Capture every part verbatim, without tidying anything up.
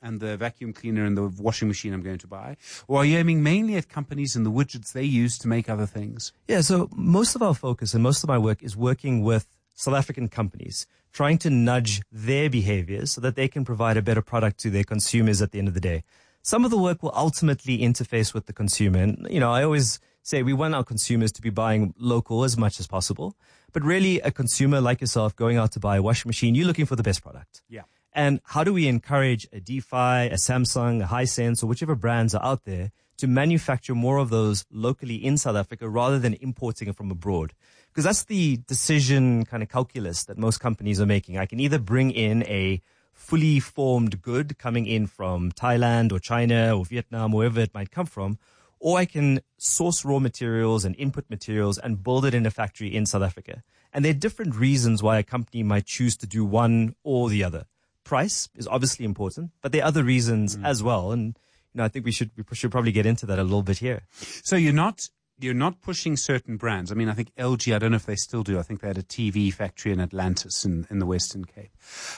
and the vacuum cleaner and the washing machine I'm going to buy? Or are you aiming mainly at companies and the widgets they use to make other things? Yeah, so most of our focus and most of my work is working with South African companies, trying to nudge their behaviors so that they can provide a better product to their consumers at the end of the day. Some of the work will ultimately interface with the consumer. And, you know, I always say we want our consumers to be buying local as much as possible. But really, a consumer like yourself going out to buy a washing machine, you're looking for the best product. Yeah. And how do we encourage a DeFi, a Samsung, a Hisense, or whichever brands are out there to manufacture more of those locally in South Africa rather than importing it from abroad? Because that's the decision kind of calculus that most companies are making. I can either bring in a fully formed good coming in from Thailand or China or Vietnam, wherever it might come from, or I can source raw materials and input materials and build it in a factory in South Africa. And there are different reasons why a company might choose to do one or the other. Price is obviously important, but there are other reasons mm. as well. And you know, I think we should we should probably get into that a little bit here. So you're not you're not pushing certain brands. I mean, I think L G, I don't know if they still do. I think they had a T V factory in Atlantis in, in the Western Cape.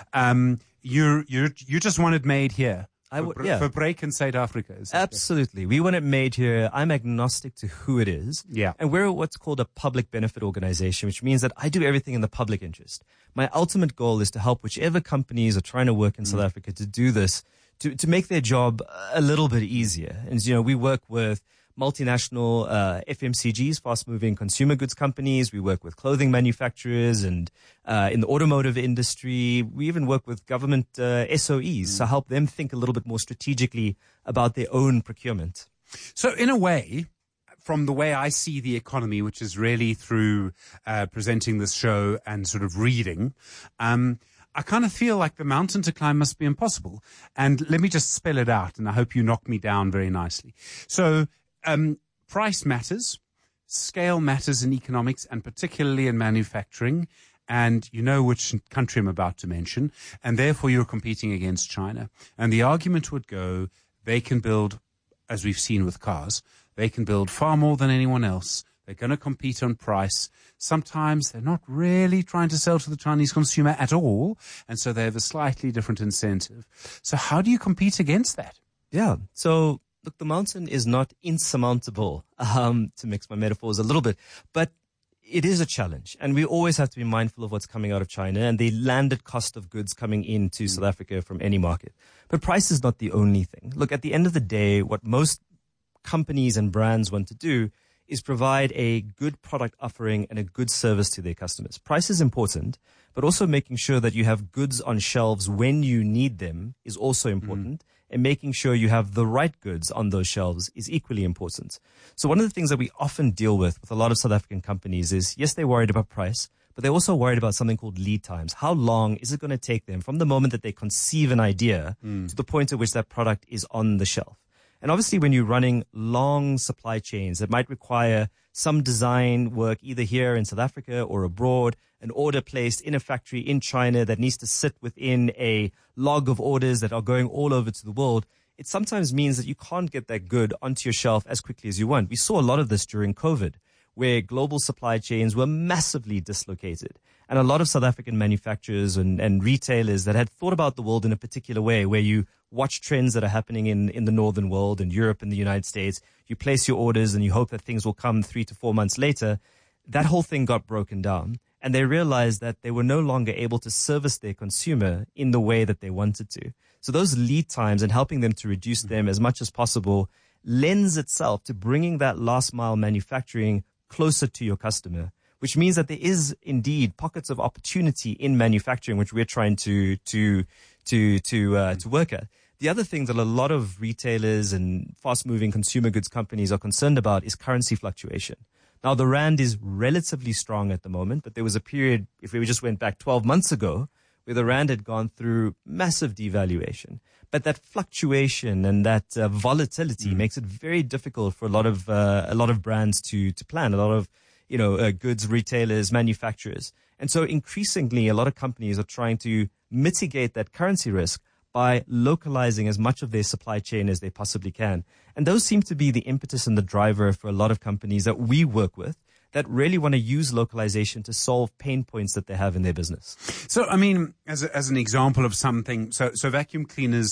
Um, you're you're you just want it made here. I w- for, yeah. for break in South Africa. Absolutely. We want it made here. I'm agnostic to who it is. Yeah. And we're what's called a public benefit organization, which means that I do everything in the public interest. My ultimate goal is to help whichever companies are trying to work in mm. South Africa to do this, to, to make their job a little bit easier. And, you know, we work with multinational uh, F M C Gs, fast-moving consumer goods companies. We work with clothing manufacturers and uh, in the automotive industry. We even work with government uh, S O Es mm. to help them think a little bit more strategically about their own procurement. So in a way, from the way I see the economy, which is really through uh, presenting this show and sort of reading, um, I kind of feel like the mountain to climb must be impossible. And let me just spell it out, and I hope you knock me down very nicely. So Um, price matters, scale matters in economics, and particularly in manufacturing. And you know which country I'm about to mention, and therefore you're competing against China. And the argument would go, they can build, as we've seen with cars, they can build far more than anyone else. They're going to compete on price. Sometimes they're not really trying to sell to the Chinese consumer at all, and so they have a slightly different incentive. So how do you compete against that? Yeah, so look, the mountain is not insurmountable, um, to mix my metaphors a little bit, but it is a challenge. And we always have to be mindful of what's coming out of China and the landed cost of goods coming into mm. South Africa from any market. But price is not the only thing. Look, at the end of the day, what most companies and brands want to do is provide a good product offering and a good service to their customers. Price is important, but also making sure that you have goods on shelves when you need them is also important. Mm. And making sure you have the right goods on those shelves is equally important. So one of the things that we often deal with with a lot of South African companies is, yes, they're worried about price, but they're also worried about something called lead times. How long is it going to take them from the moment that they conceive an idea mm. to the point at which that product is on the shelf? And obviously, when you're running long supply chains that might require some design work either here in South Africa or abroad, an order placed in a factory in China that needs to sit within a log of orders that are going all over to the world, it sometimes means that you can't get that good onto your shelf as quickly as you want. We saw a lot of this during COVID, where global supply chains were massively dislocated. And a lot of South African manufacturers and, and retailers that had thought about the world in a particular way, where you watch trends that are happening in, in the northern world and Europe and the United States, you place your orders and you hope that things will come three to four months later, that whole thing got broken down. And they realized that they were no longer able to service their consumer in the way that they wanted to. So those lead times and helping them to reduce them as much as possible lends itself to bringing that last mile manufacturing closer to your customer, which means that there is indeed pockets of opportunity in manufacturing, which we're trying to, to, to, to, uh, to work at. The other thing that a lot of retailers and fast moving consumer goods companies are concerned about is currency fluctuation. Now, the rand is relatively strong at the moment, but there was a period, if we just went back twelve months ago, where the rand had gone through massive devaluation. But that fluctuation and that uh, volatility mm. makes it very difficult for a lot of uh, a lot of brands to to plan, a lot of you know uh, goods retailers, manufacturers. And so increasingly, a lot of companies are trying to mitigate that currency risk by localizing as much of their supply chain as they possibly can. And those seem to be the impetus and the driver for a lot of companies that we work with that really want to use localization to solve pain points that they have in their business. So, I mean, as a, as an example of something, so, so vacuum cleaners,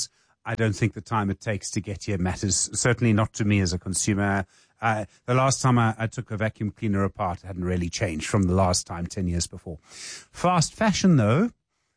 I don't think the time it takes to get here matters, certainly not to me as a consumer. Uh, the last time I, I took a vacuum cleaner apart hadn't really changed from the last time ten years before. Fast fashion, though,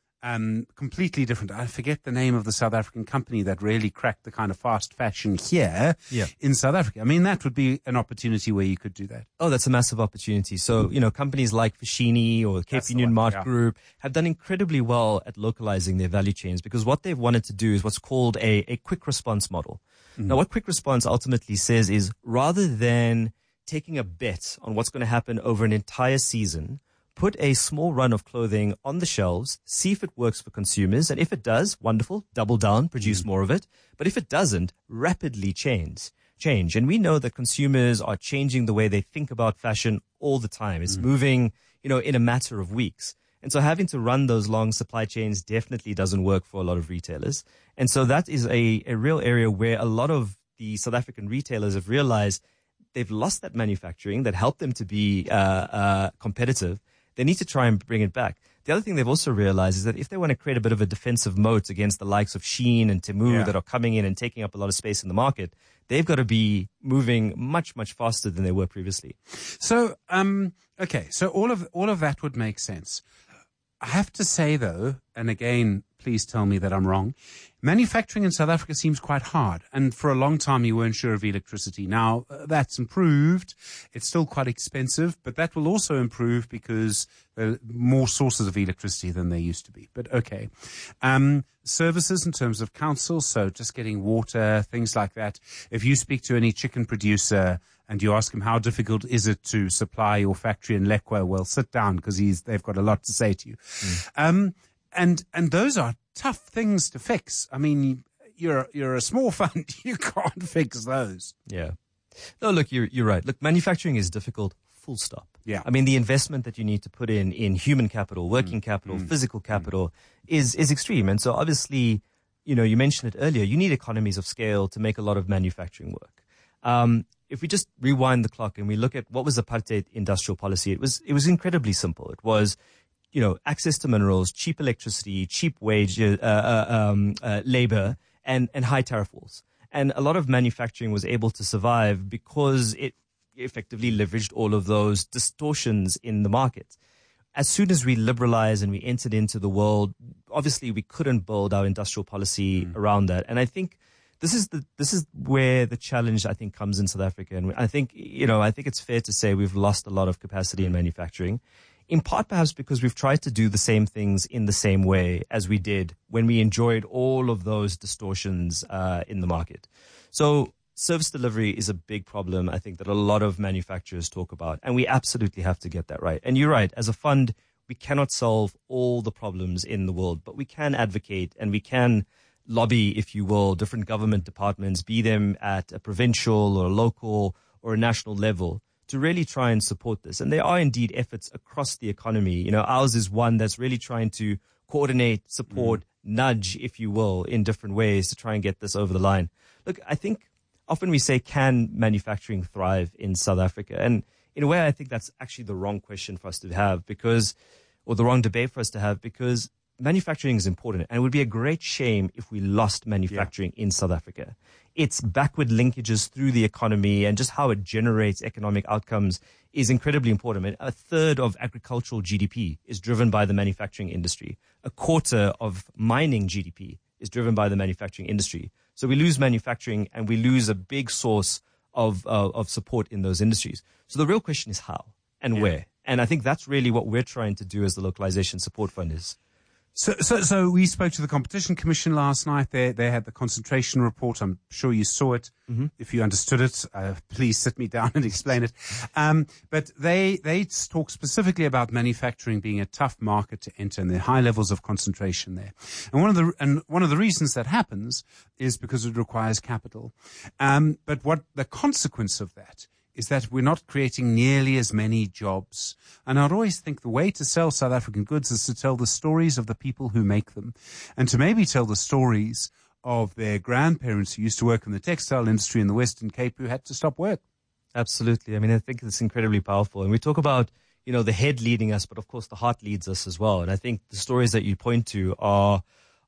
um, completely different. I forget the name of the South African company that really cracked the kind of fast fashion here yeah. in South Africa. I mean, that would be an opportunity where you could do that. Oh, that's a massive opportunity. So, you know, companies like Foschini or Cape That's Union the one, Mart yeah. Group have done incredibly well at localizing their value chains, because what they've wanted to do is what's called a, a quick response model. Mm. Now, what quick response ultimately says is, rather than taking a bet on what's going to happen over an entire season, put a small run of clothing on the shelves, see if it works for consumers. And if it does, wonderful, double down, produce mm. more of it. But if it doesn't, rapidly change. change. And we know that consumers are changing the way they think about fashion all the time. It's mm. moving, you know, in a matter of weeks. And so having to run those long supply chains definitely doesn't work for a lot of retailers. And so that is a, a real area where a lot of the South African retailers have realized they've lost that manufacturing that helped them to be uh, uh, competitive. They need to try and bring it back. The other thing they've also realized is that if they want to create a bit of a defensive moat against the likes of Shein and Temu yeah. that are coming in and taking up a lot of space in the market, they've got to be moving much, much faster than they were previously. So, um, okay, so all of all of that would make sense. I have to say, though, and again, please tell me that I'm wrong, manufacturing in South Africa seems quite hard. And for a long time, you weren't sure of electricity. Now, uh, that's improved. It's still quite expensive, but that will also improve because there are more sources of electricity than there used to be. But okay. Um, services in terms of council, so just getting water, things like that. If you speak to any chicken producer and you ask him how difficult is it to supply your factory in Lekwa, well, sit down because he's they've got a lot to say to you. Mm. Um, and and those are tough things to fix. I mean, you're you're a small fund, you can't fix those. Yeah. No, look, you're you're right. Look, manufacturing is difficult. Full stop. Yeah. I mean, the investment that you need to put in in human capital, working mm. capital, mm. physical capital mm. is is extreme. And so, obviously, you know, you mentioned it earlier. You need economies of scale to make a lot of manufacturing work. Um, if we just rewind the clock and we look at what was apartheid industrial policy, it was it was incredibly simple. It was, you know, access to minerals, cheap electricity, cheap wage, uh, uh, um, uh, labor, and and high tariff walls. And a lot of manufacturing was able to survive because it effectively leveraged all of those distortions in the market. As soon as we liberalized and we entered into the world, obviously we couldn't build our industrial policy mm. around that. And I think this is the this is where the challenge, I think, comes in South Africa. And I think, you know, I think it's fair to say we've lost a lot of capacity in manufacturing, in part perhaps because we've tried to do the same things in the same way as we did when we enjoyed all of those distortions uh, in the market. So service delivery is a big problem, I think, that a lot of manufacturers talk about, and we absolutely have to get that right. And you're right, as a fund, we cannot solve all the problems in the world, but we can advocate and we can lobby, if you will, different government departments, be them at a provincial or a local or a national level, to really try and support this. And there are indeed efforts across the economy. You know, ours is one that's really trying to coordinate, support, mm. nudge, if you will, in different ways to try and get this over the line. Look, I think often we say, can manufacturing thrive in South Africa? And in a way, I think that's actually the wrong question for us to have because, or the wrong debate for us to have, because manufacturing is important. And it would be a great shame if we lost manufacturing yeah. in South Africa. Its backward linkages through the economy and just how it generates economic outcomes is incredibly important. I mean, a third of agricultural G D P is driven by the manufacturing industry. A quarter of mining G D P is driven by the manufacturing industry. So we lose manufacturing and we lose a big source of uh, of support in those industries. So the real question is how and yeah. where. And I think that's really what we're trying to do as the Localization Support Fund is. So, so, so we spoke to the Competition Commission last night. They, they had the concentration report. I'm sure you saw it. Mm-hmm. If you understood it, uh, please sit me down and explain it. Um, but they, they talk specifically about manufacturing being a tough market to enter and the high levels of concentration there. And one of the, and one of the reasons that happens is because it requires capital. Um, but what the consequence of that is that we're not creating nearly as many jobs. And I'd always think the way to sell South African goods is to tell the stories of the people who make them and to maybe tell the stories of their grandparents who used to work in the textile industry in the Western Cape who had to stop work. Absolutely. I mean, I think it's incredibly powerful. And we talk about, you know, the head leading us, but of course the heart leads us as well. And I think the stories that you point to are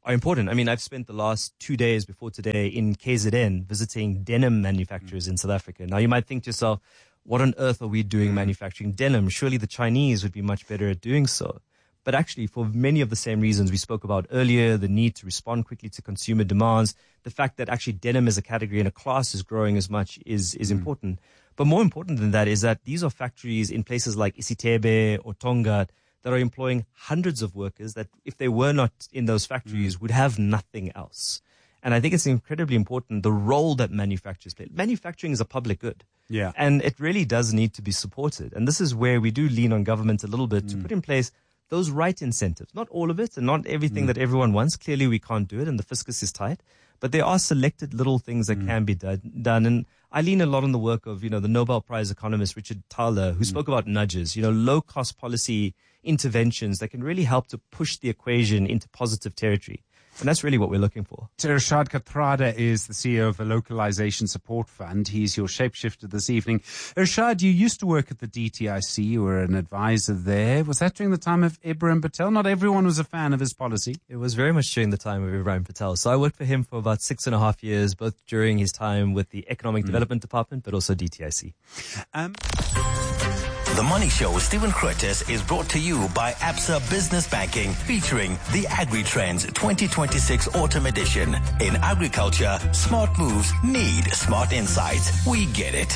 are important. I mean, I've spent the last two days before today in K Z N visiting denim manufacturers in South Africa. Now, you might think to yourself, what on earth are we doing manufacturing denim? Surely the Chinese would be much better at doing so. But actually, for many of the same reasons we spoke about earlier, the need to respond quickly to consumer demands, the fact that actually denim as a category and a class is growing as much is, is mm. important. But more important than that is that these are factories in places like Isitebe or Tonga that are employing hundreds of workers that if they were not in those factories mm. would have nothing else. And I think it's incredibly important, the role that manufacturers play. Manufacturing is a public good. Yeah. And it really does need to be supported. And this is where we do lean on government a little bit mm. to put in place those right incentives. Not all of it and not everything mm. that everyone wants. Clearly we can't do it and the fiscus is tight. But there are selected little things that mm. can be done, done. And I lean a lot on the work of, you know, the Nobel Prize economist Richard Thaler, who mm. spoke about nudges, you know, low-cost policy interventions that can really help to push the equation into positive territory. And that's really what we're looking for. Irshad Kathrada is the C E O of the Localization Support Fund. He's your shapeshifter this evening. Irshad, you used to work at the D T I C. You were an advisor there. Was that during the time of Ibrahim Patel? Not everyone was a fan of his policy. It was very much during the time of Ibrahim Patel. So I worked for him for about six and a half years, both during his time with the Economic mm. Development Department, but also D T I C. Um, The Money Show with Stephen Curtis is brought to you by Absa Business Banking, featuring the Agri-Trends twenty twenty-six Autumn Edition. In agriculture, smart moves need smart insights. We get it.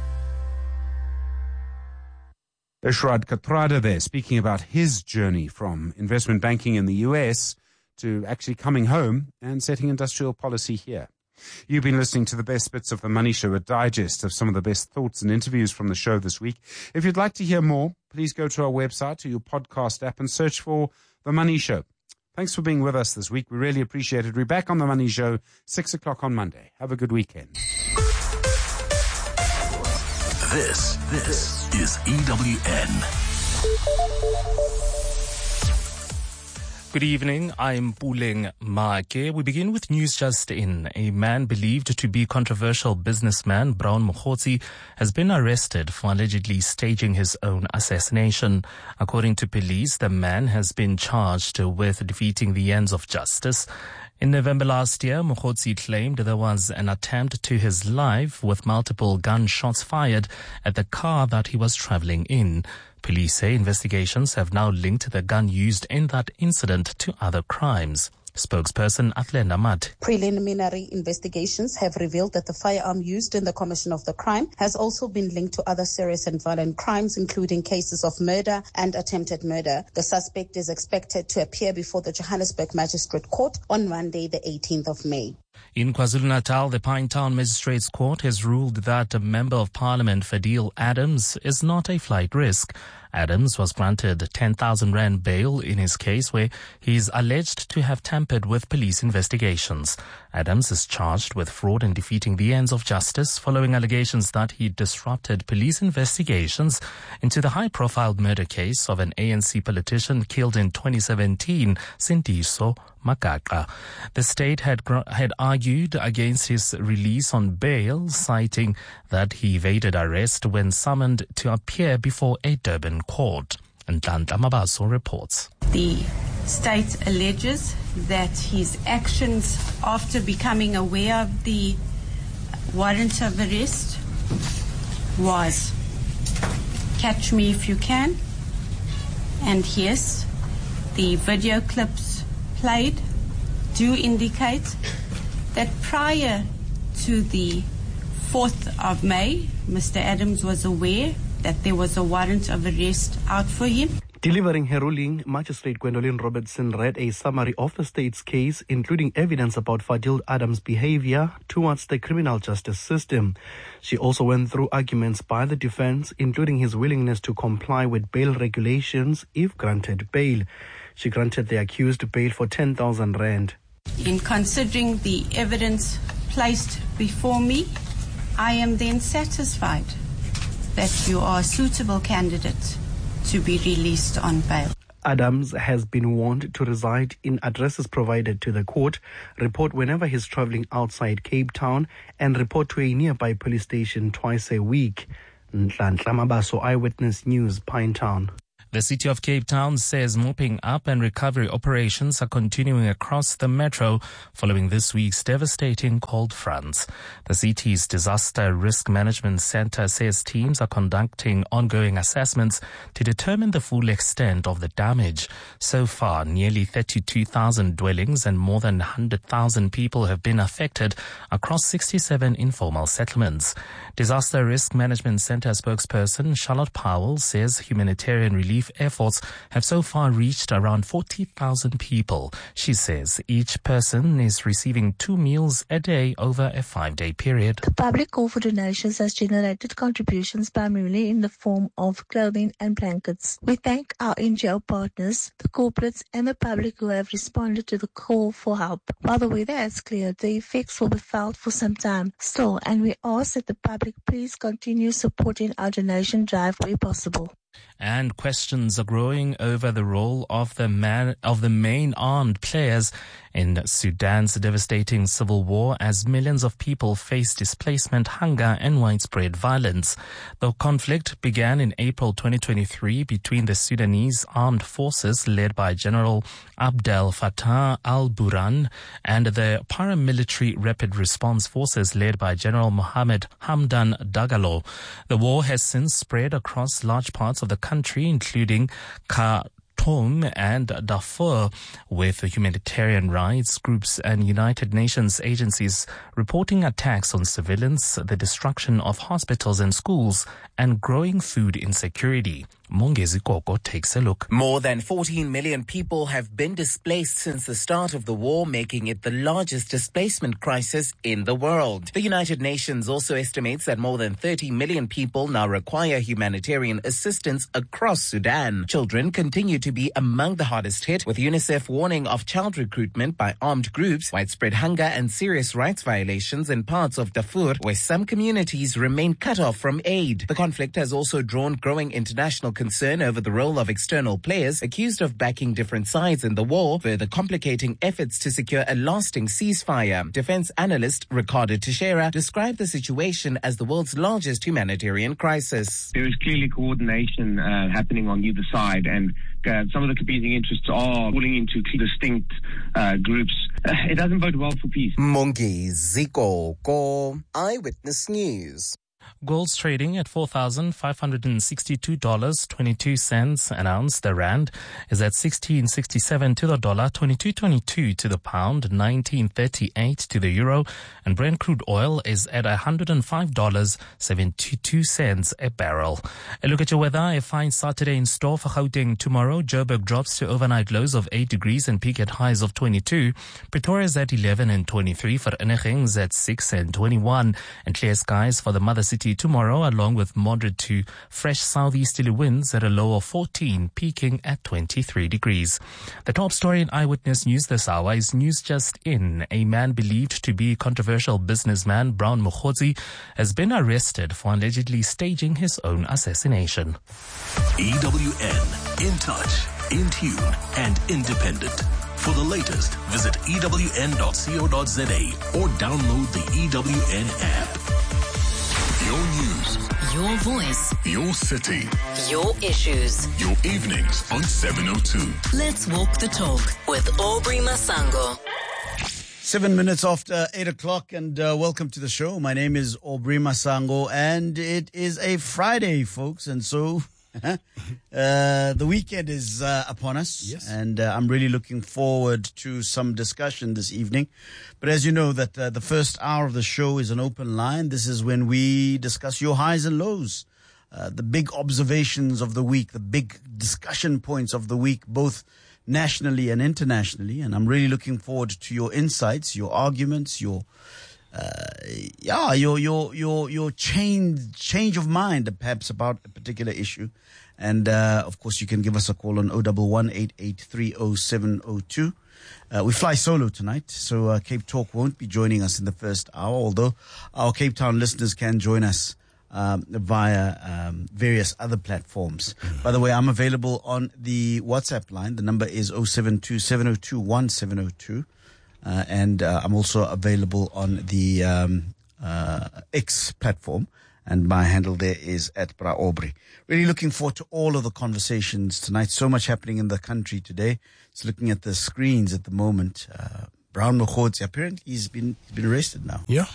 Irshad Kathrada there, speaking about his journey from investment banking in the U S to actually coming home and setting industrial policy here. You've been listening to the best bits of The Money Show, a digest of some of the best thoughts and interviews from the show this week. If you'd like to hear more, please go to our website or your podcast app and search for The Money Show. Thanks for being with us this week. We really appreciate it. We're back on The Money Show, six o'clock on Monday. Have a good weekend. This, this is E W N. Good evening, I'm Puleng Make. We begin with news just in. A man believed to be controversial businessman Brown Mokgotsi has been arrested for allegedly staging his own assassination. According to police, the man has been charged with defeating the ends of justice. In November last year, Mokgotsi claimed there was an attempt to his life with multiple gunshots fired at the car that he was traveling in. Police say investigations have now linked the gun used in that incident to other crimes. Spokesperson Athlenda Mat. Preliminary investigations have revealed that the firearm used in the commission of the crime has also been linked to other serious and violent crimes, including cases of murder and attempted murder. The suspect is expected to appear before the Johannesburg Magistrate Court on Monday, the eighteenth of May. In KwaZulu-Natal, the Pinetown Magistrates Court has ruled that a Member of Parliament, Fadil Adams, is not a flight risk. Adams was granted ten thousand rand bail in his case where he is alleged to have tampered with police investigations. Adams is charged with fraud and defeating the ends of justice following allegations that he disrupted police investigations into the high-profile murder case of an A N C politician killed in twenty seventeen, Sindiso Makaka. The state had had argued against his release on bail, citing that he evaded arrest when summoned to appear before a Durban court. Nhlanhla Mabaso reports. The state alleges that his actions after becoming aware of the warrant of arrest was catch me if you can, and yes, the video clips played do indicate that prior to the fourth of May, Mister Adams was aware that there was a warrant of arrest out for him. Delivering her ruling, Magistrate Gwendolyn Robertson read a summary of the state's case, including evidence about Fadil Adams' behavior towards the criminal justice system. She also went through arguments by the defense, including his willingness to comply with bail regulations if granted bail. She granted the accused bail for ten thousand rand. In considering the evidence placed before me, I am then satisfied that you are a suitable candidate to be released on bail. Adams has been warned to reside in addresses provided to the court, report whenever he's traveling outside Cape Town, and report to a nearby police station twice a week. Nhlanhla Mabaso, Eyewitness News, Pinetown. The City of Cape Town says mopping up and recovery operations are continuing across the metro following this week's devastating cold fronts. The city's Disaster Risk Management Centre says teams are conducting ongoing assessments to determine the full extent of the damage. So far, nearly thirty-two thousand dwellings and more than one hundred thousand people have been affected across sixty-seven informal settlements. Disaster Risk Management Centre spokesperson Charlotte Powell says humanitarian relief efforts have so far reached around forty thousand people. She says each person is receiving two meals a day over a five-day period. The public call for donations has generated contributions primarily in the form of clothing and blankets. We thank our N G O partners, the corporates and the public who have responded to the call for help. While the weather has cleared, the effects will be felt for some time still, and we ask that the public please continue supporting our donation drive where possible. And questions are growing over the role of the man of the main armed players in Sudan's devastating civil war as millions of people face displacement, hunger and widespread violence. The conflict began in April twenty twenty-three between the Sudanese armed forces led by General Abdel Fattah al-Burhan and the paramilitary rapid response forces led by General Mohammed Hamdan Dagalo. The war has since spread across large parts of the country, including Khartoum and Darfur, with humanitarian rights groups and United Nations agencies reporting attacks on civilians, the destruction of hospitals and schools, and growing food insecurity. Mongezi Koko takes a look. More than fourteen million people have been displaced since the start of the war, making it the largest displacement crisis in the world. The United Nations also estimates that more than thirty million people now require humanitarian assistance across Sudan. Children continue to be among the hardest hit, with UNICEF warning of child recruitment by armed groups, widespread hunger and serious rights violations in parts of Darfur, where some communities remain cut off from aid. The conflict has also drawn growing international concern over the role of external players accused of backing different sides in the war, further complicating efforts to secure a lasting ceasefire. Defense analyst Ricardo Teixeira described the situation as the world's largest humanitarian crisis. There is clearly coordination uh, happening on either side, and uh, some of the competing interests are falling into distinct uh, groups. Uh, it doesn't bode well for peace. Mongezi Koko, Eyewitness News. Gold's trading at four thousand five hundred sixty-two dollars and twenty-two cents an ounce. The rand is at sixteen sixty-seven to the dollar, twenty-two twenty-two to the pound, nineteen thirty-eight to the euro, and Brent crude oil is at one hundred five dollars and seventy-two cents a barrel. A look at your weather. A fine Saturday in store for Gauteng tomorrow. Joburg drops to overnight lows of eight degrees and peak at highs of twenty-two. Pretoria's at eleven and twenty-three. Vereeniging's at six and twenty-one. And clear skies for the mother city tomorrow, along with moderate to fresh southeasterly winds at a low of fourteen, peaking at twenty-three degrees. The top story in Eyewitness News this hour is news just in. A man believed to be controversial businessman Brown Mokgotsi has been arrested for allegedly staging his own assassination. E W N, in touch, in tune, and independent. For the latest, visit E W N dot co dot za or download the E W N app. Your news, your voice, your city, your issues, your evenings on seven oh two. Let's walk the talk with Aubrey Masango. Seven minutes after eight o'clock, and uh, welcome to the show. My name is Aubrey Masango, and it is a Friday, folks, and so uh, the weekend is uh, upon us. Yes. And uh, I'm really looking forward to some discussion this evening. But as you know, that uh, the first hour of the show is an open line. This is when we discuss your highs and lows, uh, the big observations of the week, the big discussion points of the week, both nationally and internationally. And I'm really looking forward to your insights, your arguments, your uh, yeah, your your your your change change of mind, perhaps, about a particular issue. And uh, of course, you can give us a call on oh one one, eight eight three, oh seven oh two. Uh, we fly solo tonight, so uh, Cape Talk won't be joining us in the first hour, although our Cape Town listeners can join us um, via um, various other platforms. By the way, I'm available on the WhatsApp line. The number is oh seven two, seven oh two, one seven oh two. Uh, and uh, I'm also available on the um, uh, X platform. And my handle there is at Bra Aubrey. Really looking forward to all of the conversations tonight. So much happening in the country today. Just looking at the screens at the moment. Uh, Brown Mokhodzi, apparently he's been he's been arrested now. Yeah.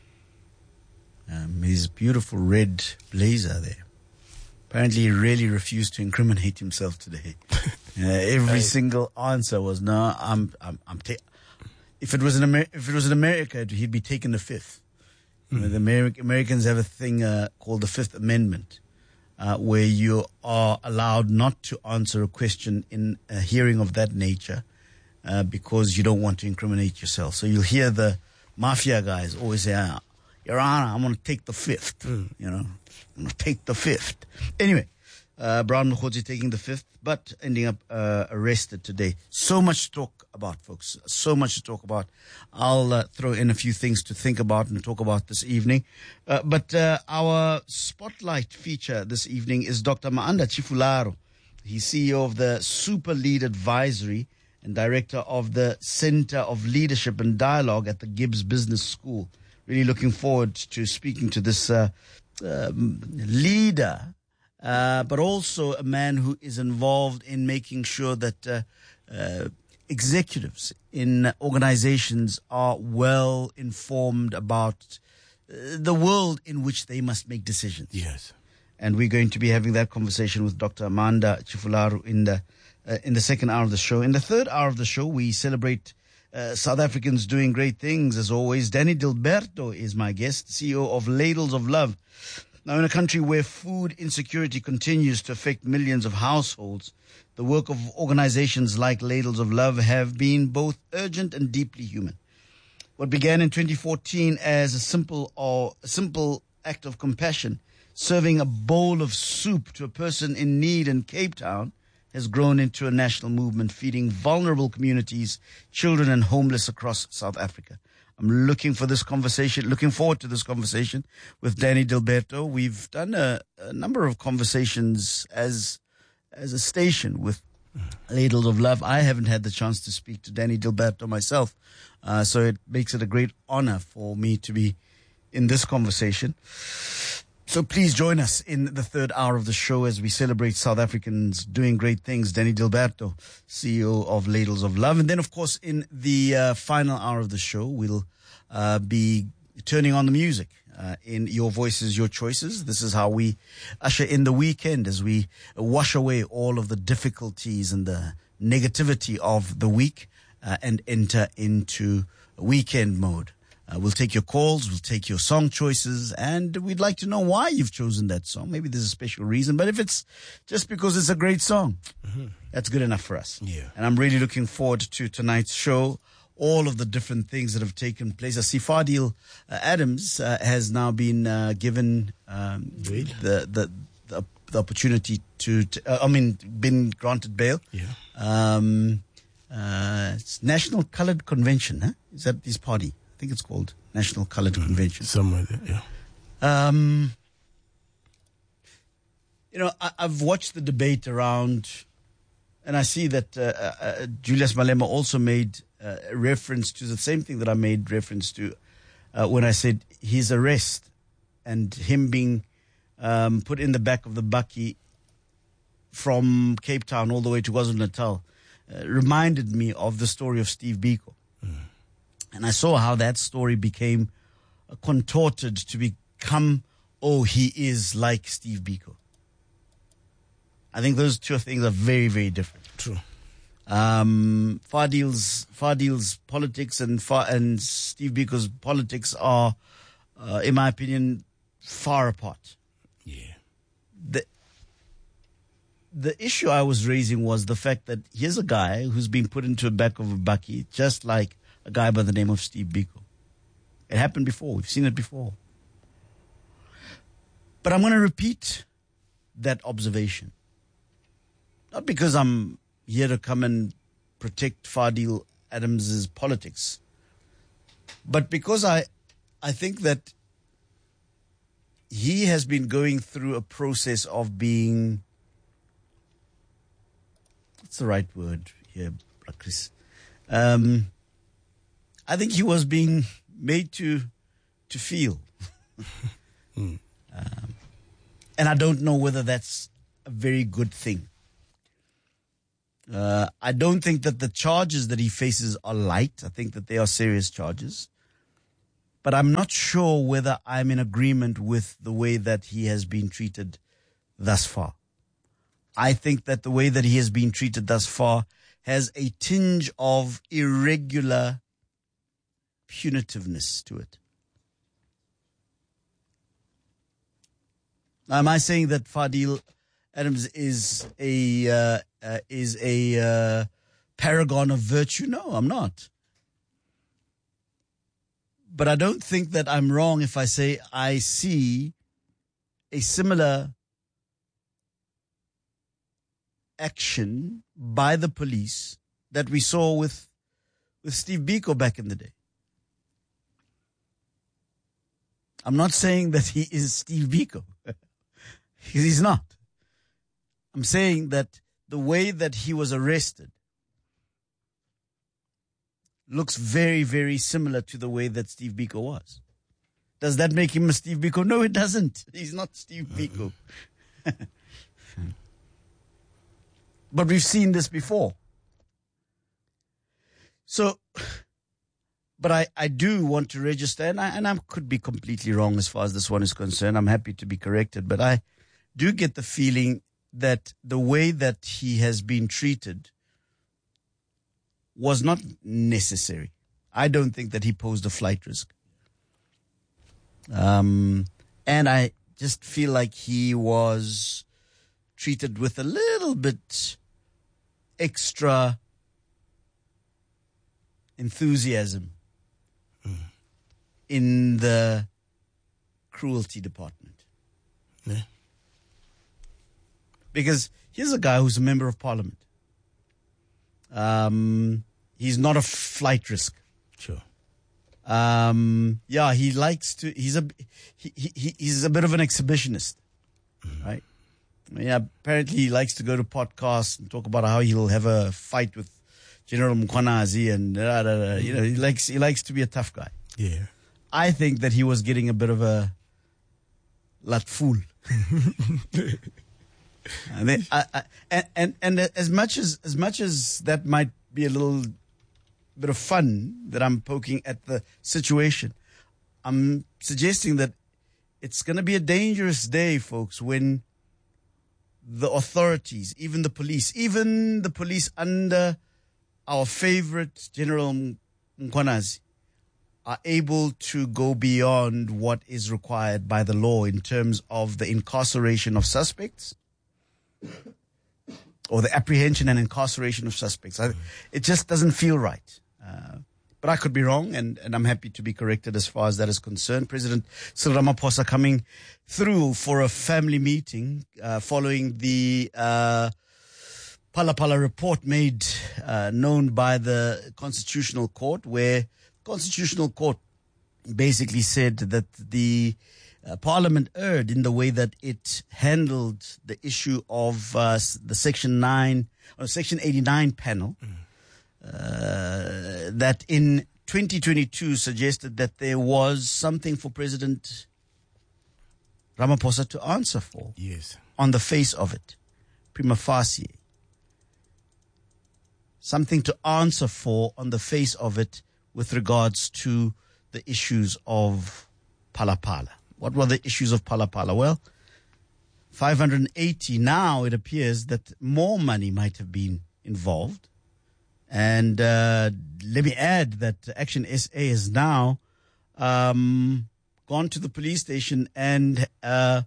Um, his beautiful red blazer there. Apparently he really refused to incriminate himself today. uh, every hey. single answer was, no, I'm, I'm, I'm ta- if it was in Amer- if it was in America, he'd be taking the fifth. You know, the Ameri- Americans have a thing uh, called the Fifth Amendment, uh, where you are allowed not to answer a question in a hearing of that nature uh, because you don't want to incriminate yourself. So you'll hear the mafia guys always say, ah, Your Honor, I'm going to take the fifth. Mm. You know, I'm going to take the fifth. Anyway, uh, Brown Mokhodzi taking the fifth, but ending up uh, arrested today. So much to talk about, folks. So much to talk about. I'll uh, throw in a few things to think about and talk about this evening. Uh, but uh, our spotlight feature this evening is Doctor Maanda Chifularo. He's C E O of the Super Lead Advisory and Director of the Center of Leadership and Dialogue at the Gibbs Business School. Really looking forward to speaking to this uh, um, leader, uh, but also a man who is involved in making sure that uh, uh, executives in organizations are well informed about uh, the world in which they must make decisions. Yes. And we're going to be having that conversation with Doctor Maanda Chifularo in the uh, in the second hour of the show. In the third hour of the show, we celebrate Uh, South Africans doing great things, as always. Danny Dilberto is my guest, C E O of Ladles of Love. Now, in a country where food insecurity continues to affect millions of households, the work of organizations like Ladles of Love have been both urgent and deeply human. What began in twenty fourteen as a simple or a simple act of compassion, serving a bowl of soup to a person in need in Cape Town, has grown into a national movement feeding vulnerable communities, children and homeless across South Africa. I'm looking for this conversation, looking forward to this conversation with Danny Dilberto. We've done a, a number of conversations as as a station with Ladles of Love. I haven't had the chance to speak to Danny Dilberto myself, uh, so it makes it a great honor for me to be in this conversation. So please join us in the third hour of the show as we celebrate South Africans doing great things. Danny Dilberto, C E O of Ladles of Love. And then, of course, in the uh, final hour of the show, we'll uh, be turning on the music uh, in Your Voices, Your Choices. This is how we usher in the weekend as we wash away all of the difficulties and the negativity of the week uh, and enter into weekend mode. Uh, we'll take your calls, we'll take your song choices, and we'd like to know why you've chosen that song. Maybe there's a special reason, but if it's just because it's a great song, mm-hmm. that's good enough for us. Yeah. And I'm really looking forward to tonight's show, all of the different things that have taken place. I see Fadil uh, Adams uh, has now been uh, given um, the, the, the the opportunity to, to uh, I mean, been granted bail. Yeah. Um, uh, it's National Colored Convention, huh? Is that his party? I think it's called National Colored mm, Convention. Somewhere there, yeah. Um, you know, I, I've watched the debate around, and I see that uh, uh, Julius Malema also made uh, reference to the same thing that I made reference to uh, when I said his arrest and him being um, put in the back of the bakkie from Cape Town all the way to KwaZulu-Natal uh, reminded me of the story of Steve Biko. Mm. And I saw how that story became uh, contorted to become, oh, he is like Steve Biko. I think those two things are very, very different. True. Um, Fadil's Fadil's politics and Fa- and Steve Biko's politics are, uh, in my opinion, far apart. Yeah. The the issue I was raising was the fact that here's a guy who's been put into the back of a bakkie, just like a guy by the name of Steve Biko. It happened before. We've seen it before. But I'm going to repeat that observation. Not because I'm here to come and protect Fadil Adams's politics, but because I, I think that he has been going through a process of being, what's the right word here, Chris? Um, I think he was being made to to feel. mm. Um, and I don't know whether that's a very good thing. Uh, I don't think that the charges that he faces are light. I think that they are serious charges. But I'm not sure whether I'm in agreement with the way that he has been treated thus far. I think that the way that he has been treated thus far has a tinge of irregular punitiveness to it. Now, am I saying that Fadil Adams is a uh, uh, is a uh, paragon of virtue? No, I'm not. But I don't think that I'm wrong if I say I see a similar action by the police that we saw with with Steve Biko back in the day. I'm not saying that he is Steve Biko. He's not. I'm saying that the way that he was arrested looks very, very similar to the way that Steve Biko was. Does that make him a Steve Biko? No, it doesn't. He's not Steve Biko. But we've seen this before. So, but I, I do want to register, and I, and I could be completely wrong as far as this one is concerned. I'm happy to be corrected, but I do get the feeling that the way that he has been treated was not necessary. I don't think that he posed a flight risk. Um, and I just feel like he was treated with a little bit extra enthusiasm mm. in the cruelty department. Yeah. Because here's a guy who's a member of parliament. Um, he's not a flight risk. Sure. Um, yeah, he likes to, he's a, he, he, he's a bit of an exhibitionist, mm. right? Yeah, apparently he likes to go to podcasts and talk about how he'll have a fight with General Mkhwanazi and da, da, da. You know, he likes he likes to be a tough guy. Yeah, I think that he was getting a bit of a latfool. and, then, I, I, and and and as much as as much as that might be a little bit of fun that I'm poking at the situation, I'm suggesting that it's going to be a dangerous day, folks, when the authorities, even the police, even the police under our favorite General Mkhwanazi, are able to go beyond what is required by the law in terms of the incarceration of suspects or the apprehension and incarceration of suspects. I, it just doesn't feel right. Uh, but I could be wrong, and, and I'm happy to be corrected as far as that is concerned. President Cyril Ramaphosa coming through for a family meeting uh, following the uh, Phala Phala report made uh, known by the Constitutional Court, where Constitutional Court basically said that the uh, Parliament erred in the way that it handled the issue of uh, the Section nine or Section eighty-nine panel. Mm. Uh, that in twenty twenty-two suggested that there was something for President Ramaphosa to answer for. Yes. On the face of it. Prima facie. Something to answer for on the face of it with regards to the issues of Phala Phala. What were the issues of Phala Phala? Well, five hundred eighty. Now it appears that more money might have been involved. And uh, let me add that Action S A has now um, gone to the police station and uh,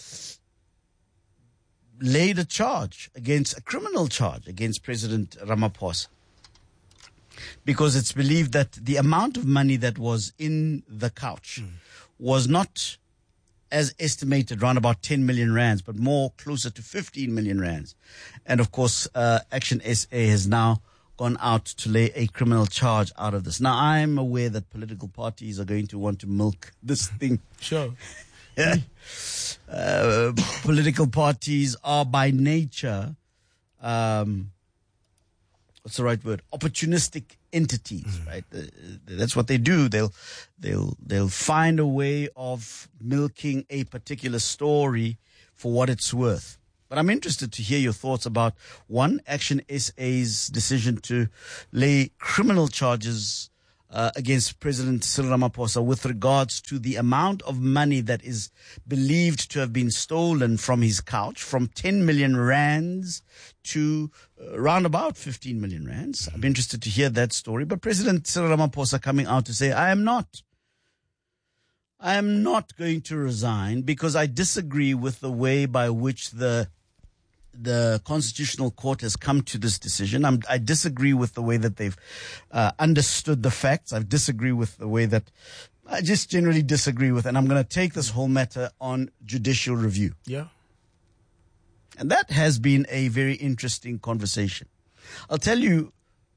laid a charge against, a criminal charge against President Ramaphosa. Because it's believed that the amount of money that was in the couch mm. was not as estimated, around about ten million rands, but more closer to fifteen million rands. And of course, uh, Action S A has now gone out to lay a criminal charge out of this. Now, I'm aware that political parties are going to want to milk this thing. Sure. Yeah. Uh, political parties are by nature um, what's the right word? Opportunistic entities, mm. right? Uh, that's what they do. They'll, they'll, they'll find a way of milking a particular story for what it's worth. But I'm interested to hear your thoughts about, one, Action S A's decision to lay criminal charges uh, against President Cyril Ramaphosa with regards to the amount of money that is believed to have been stolen from his couch, from ten million rands to uh, around about fifteen million rands. I'm interested to hear that story. But President Cyril Ramaphosa coming out to say, I am not. I am not going to resign because I disagree with the way by which the the Constitutional Court has come to this decision. I'm, I disagree with the way that they've uh, understood the facts. I disagree with the way that I just generally disagree with, and I'm going to take this whole matter on judicial review. Yeah. And that has been a very interesting conversation. I'll tell you,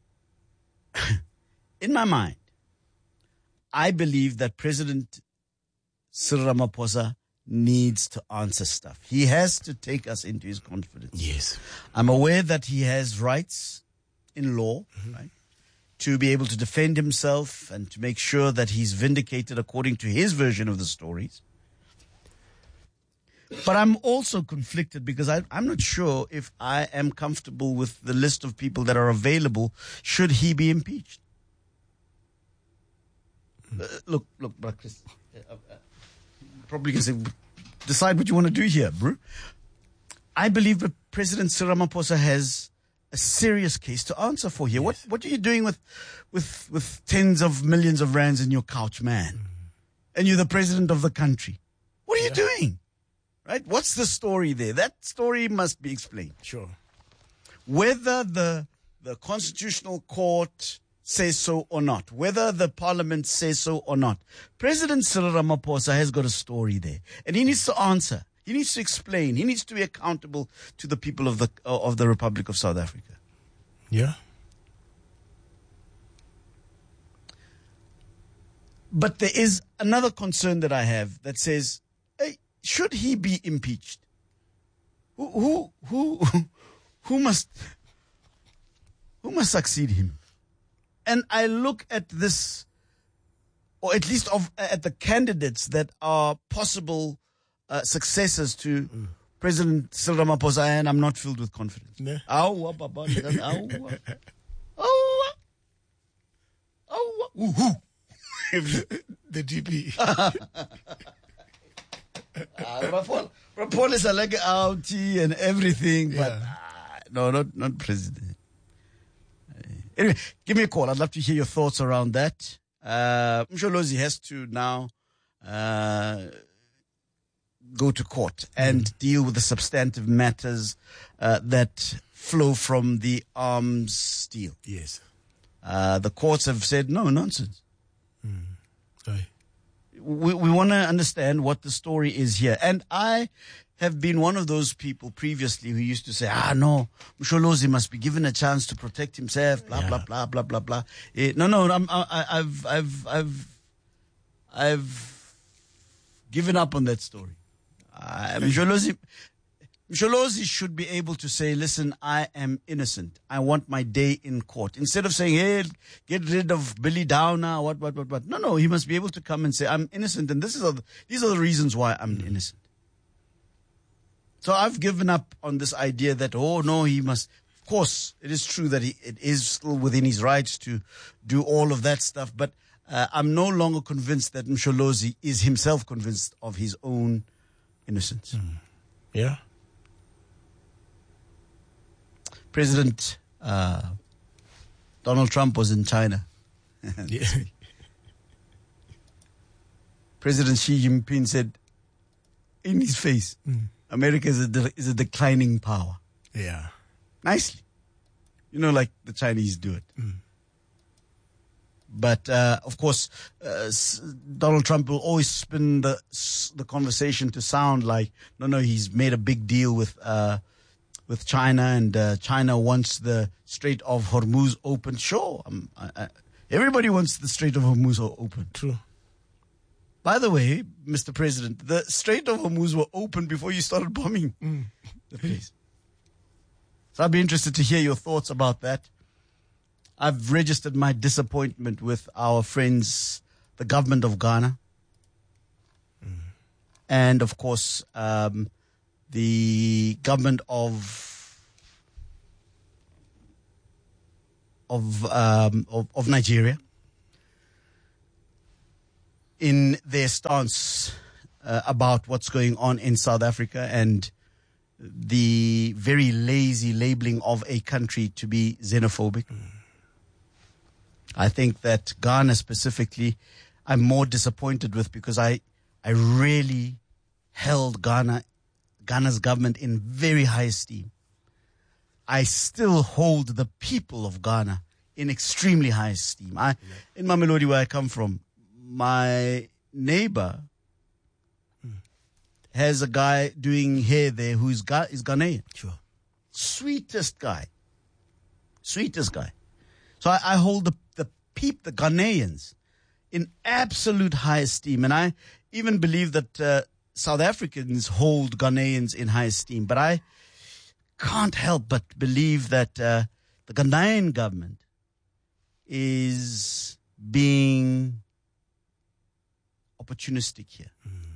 in my mind, I believe that President Cyril Ramaphosa needs to answer stuff. He has to take us into his confidence. Yes. I'm aware that he has rights in law, mm-hmm. right, to be able to defend himself and to make sure that he's vindicated according to his version of the stories. But I'm also conflicted because I, I'm not sure if I am comfortable with the list of people that are available should he be impeached. Uh, look, look, bro, Chris, uh, uh, probably can say, decide what you want to do here, bro. I believe that President Cyril Ramaphosa has a serious case to answer for here. Yes. What What are you doing with, with, with tens of millions of rands in your couch, man? Mm. And you're the president of the country. What are yeah. you doing? Right? What's the story there? That story must be explained. Sure. Whether the the Constitutional Court says so or not, whether the Parliament says so or not, President Cyril Ramaphosa has got a story there, and he needs to answer. He needs to explain. He needs to be accountable to the people of the of the Republic of South Africa. Yeah. But there is another concern that I have that says, hey, should he be impeached? Who who who who must who must succeed him? And I look at this, or at least of at the candidates that are possible uh, successors to mm. President Cyril Ramaphosa, and I'm not filled with confidence. No. Ow, ow, ow, ow, ow, the D P. Rapol is a like out and everything, but Yeah. uh, no, not not president. Anyway, give me a call. I'd love to hear your thoughts around that. Uh, Msholozi has to now uh, go to court and mm. deal with the substantive matters uh, that flow from the arms deal. Yes. Uh, the courts have said, no, nonsense. Mm. Right. We, we want to understand what the story is here. And I have been one of those people previously who used to say, ah, no, Msholozi must be given a chance to protect himself, blah, Yeah. blah, blah, blah, blah, blah. Eh, no, no, I'm, I, I've, I've, I've, I've given up on that story. Uh, Msholozi, Msholozi should be able to say, listen, I am innocent. I want my day in court. Instead of saying, hey, get rid of Billy Downer, what, what, what, what. No, no, he must be able to come and say, I'm innocent, and this is a, these are the reasons why I'm mm. innocent. So I've given up on this idea that, oh, no, he must. Of course, it is true that he, it is still within his rights to do all of that stuff, but uh, I'm no longer convinced that Msholozi is himself convinced of his own innocence. Mm. Yeah. President uh, Donald Trump was in China. Yeah. President Xi Jinping said in his face, Mm. America is a, de- is a declining power. Yeah. Nicely. You know, like the Chinese do it. Mm. But, uh, of course, uh, s- Donald Trump will always spin the s- the conversation to sound like, no, no, he's made a big deal with uh, with China, and uh, China wants the Strait of Hormuz open. Sure. Um, I, I, everybody wants the Strait of Hormuz o- open. True. By the way, Mister President, the Strait of Hormuz were open before you started bombing Mm. the place. So I'd be interested to hear your thoughts about that. I've registered my disappointment with our friends, the government of Ghana, mm. and of course um, the government of of, um, of of Nigeria in their stance uh, about what's going on in South Africa and the very lazy labeling of a country to be xenophobic. Mm. I think that Ghana specifically, I'm more disappointed with because I, I really held Ghana, Ghana's government in very high esteem. I still hold the people of Ghana in extremely high esteem. I, yeah. In Mamelodi, where I come from, my neighbor hmm. has a guy doing hair there who's Ga- is Ghanaian. Sure. Sweetest guy. Sweetest guy. So I, I hold the, the peep, the Ghanaians, in absolute high esteem. And I even believe that uh, South Africans hold Ghanaians in high esteem. But I can't help but believe that uh, the Ghanaian government is being opportunistic here. Mm.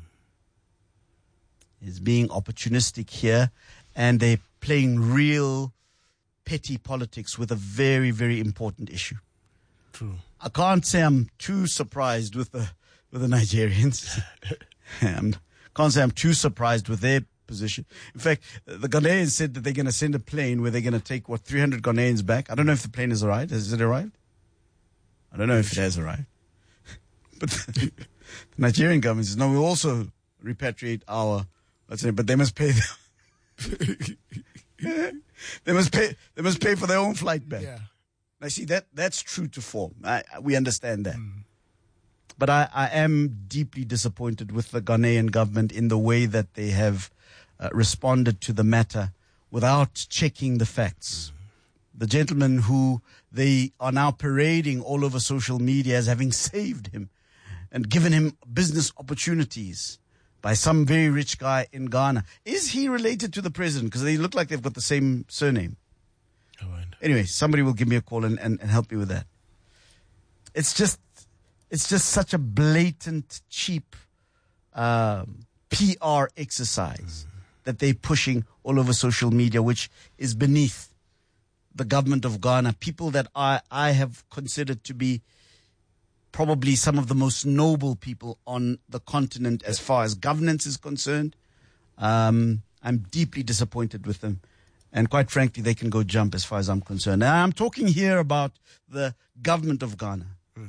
Is being opportunistic here, and they're playing real petty politics with a very, very important issue. True. I can't say I'm too surprised with the with the Nigerians. I can't say I'm too surprised with their position. In fact, the Ghanaians said that they're going to send a plane where they're going to take, what, three hundred Ghanaians back. I don't know if the plane has arrived. Has it arrived? I don't know if it has arrived. But the, the Nigerian government says, no, we'll also repatriate our, let's say, but they must pay the, they must pay, they must pay for their own flight back. Yeah. Now, see, that, that's true to form. I, we understand that. Mm. But I, I am deeply disappointed with the Ghanaian government in the way that they have uh, responded to the matter without checking the facts. Mm. The gentleman who they are now parading all over social media as having saved him and given him business opportunities by some very rich guy in Ghana. Is he related to the president? Because they look like they've got the same surname. Oh, right. Anyway, somebody will give me a call and, and, and help me with that. It's just, it's just such a blatant, cheap um, P R exercise mm. that they're pushing all over social media, which is beneath the government of Ghana. People that I, I have considered to be probably some of the most noble people on the continent as far as governance is concerned. Um, I'm deeply disappointed with them. And quite frankly, they can go jump as far as I'm concerned. Now, I'm talking here about the government of Ghana. Mm.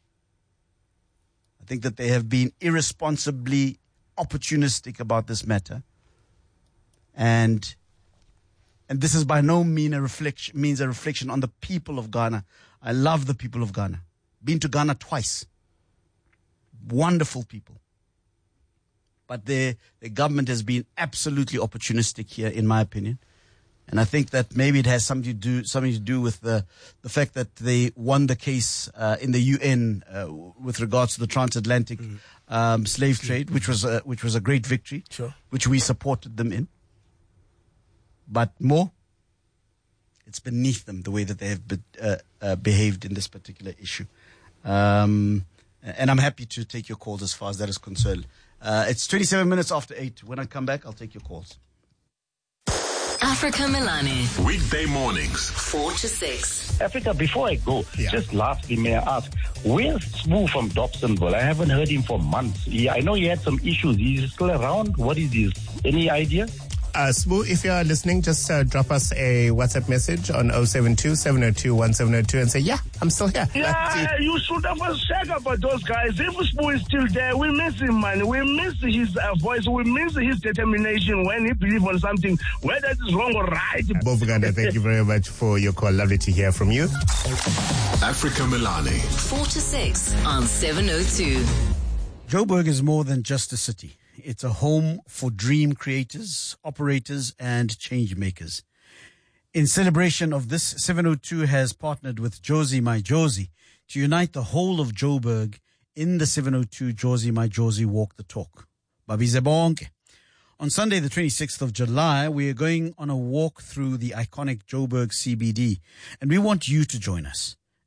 I think that they have been irresponsibly opportunistic about this matter. And and this is by no mean a reflection, means a reflection on the people of Ghana. I love the people of Ghana. Been to Ghana twice. Wonderful people. But their, their government has been absolutely opportunistic here, in my opinion. And I think that maybe it has something to do something to do with the the fact that they won the case uh, in the U N uh, with regards to the transatlantic mm. um, slave trade, which was a, which was a great victory, sure. which we supported them in. But more, it's beneath them the way that they have be, uh, uh, behaved in this particular issue. Um, and I'm happy to take your calls as far as that is concerned. Uh, it's twenty-seven minutes after eight. When I come back, I'll take your calls. Africa Melane. Weekday mornings, four to six. Africa, before I go, yeah. just lastly, may I ask, where's Smooth from Dobsonville? I haven't heard him for months. He, I know he had some issues. He's still around. What is this? Any idea? Uh, Smooth, if you are listening, just uh, drop us a WhatsApp message on oh seven two, seven oh two, one seven oh two and say, yeah, I'm still here. Yeah, you should have a check about those guys. If Smooth is still there, we miss him, man. We miss his uh, voice. We miss his determination when he believes on something, whether it's wrong or right. Uh, Bovuganda, thank you very much for your call. Lovely to hear from you. Africa Melane. four to six on seven oh two. Joburg is more than just a city. It's a home for dream creators, operators, and change makers. In celebration of this, seven oh two has partnered with Jozi My Jozi to unite the whole of Joburg in the seven oh two Jozi My Jozi Walk the Talk. Babize bonke. On Sunday, the twenty-sixth of July, we are going on a walk through the iconic Joburg C B D, and we want you to join us.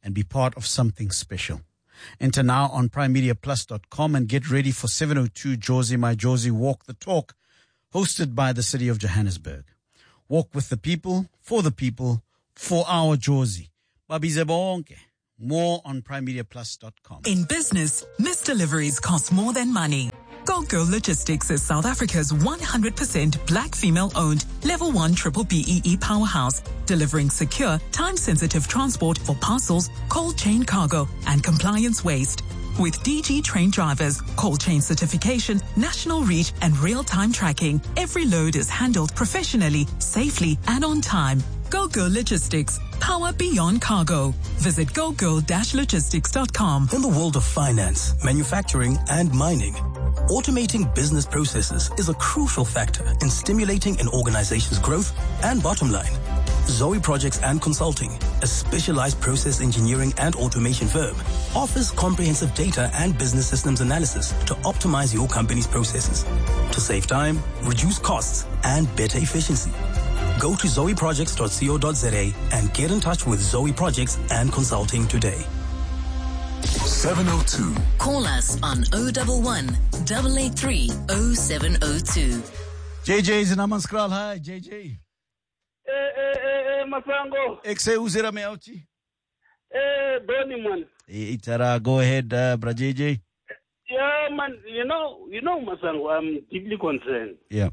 and be part of something special. Enter now on prime media plus dot com and get ready for seven oh two Jozi My Jozi Walk the Talk, hosted by the City of Johannesburg. Walk with the people, for the people, for our Jozi. Babize bonke. More on prime media plus dot com. In business, missed deliveries cost more than money. Gold Girl Logistics is South Africa's one hundred percent black female-owned Level one Triple B E E powerhouse, delivering secure, time-sensitive transport for parcels, cold chain cargo, and compliance waste. With D G trained drivers, cold chain certification, national reach, and real-time tracking, every load is handled professionally, safely, and on time. Go Girl Logistics. Power beyond cargo. Visit go girl dash logistics dot com. In the world of finance, manufacturing, and mining, automating business processes is a crucial factor in stimulating an organization's growth and bottom line. Zoe Projects and Consulting, a specialized process engineering and automation firm, offers comprehensive data and business systems analysis to optimize your company's processes, to save time, reduce costs, and better efficiency. Go to zoe projects dot co dot za and get in touch with Zoe Projects and Consulting today. seven oh two. Call us on oh one one, eight eight three, oh seven oh two. J J's in Amanskral. Hi, J J. Eh, eh, eh, Masango. Exe uzira meauchi. Eh, Donny, man. Itara, go ahead, uh, bra J J. Yeah, man. You know, you know, Masango, I'm deeply concerned. Yeah.